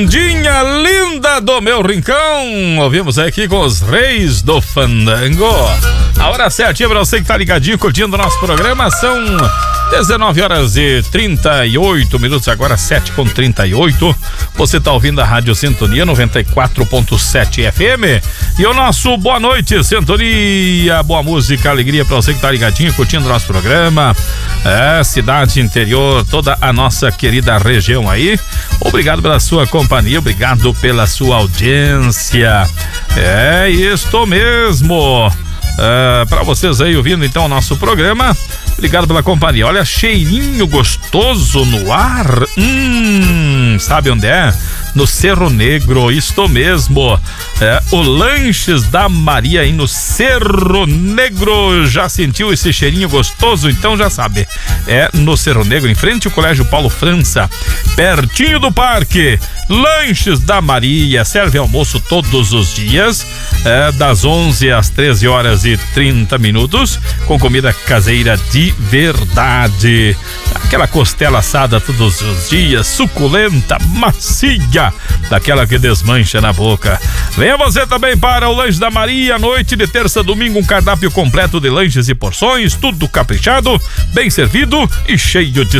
Lindinha, linda do meu rincão. Ouvimos aqui com os Reis do Fandango. A hora certinha pra você que tá ligadinho, curtindo o nosso programa. São 19h38, agora 7h38. Você tá ouvindo a Rádio Sintonia 94.7 FM. E o nosso boa noite, Sintonia. Boa música, alegria pra você que tá ligadinho, curtindo o nosso programa. Cidade interior, toda a nossa querida região aí. Obrigado pela sua companhia, obrigado pela sua audiência. É isto mesmo. Para vocês aí ouvindo então o nosso programa, obrigado pela companhia. Olha, cheirinho gostoso no ar. Sabe onde é? No Cerro Negro, isto mesmo. O Lanches da Maria aí no Cerro Negro. Já sentiu esse cheirinho gostoso? Então já sabe. É no Cerro Negro, em frente ao Colégio Paulo França, pertinho do parque. Lanches da Maria, serve almoço todos os dias, das 11 às 13h30, com comida caseira de verdade. Aquela costela assada todos os dias, suculenta, macia, daquela que desmancha na boca. Venha você também para o Lanche da Maria, noite de terça a domingo, um cardápio completo de lanches e porções, tudo caprichado, bem servido e cheio de